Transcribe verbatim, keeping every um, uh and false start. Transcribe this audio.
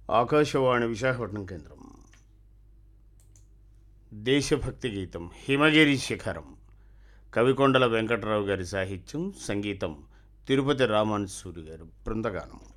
ఆకాశవాణి విశాఖపట్నం కేంద్రం. దేశభక్తి గీతం హిమగిరి శిఖరం. కవికొండల వెంకటరావు గారి సాహిత్యం, సంగీతం తిరుపతి రామన్ సూరి గారు. బృందగానం.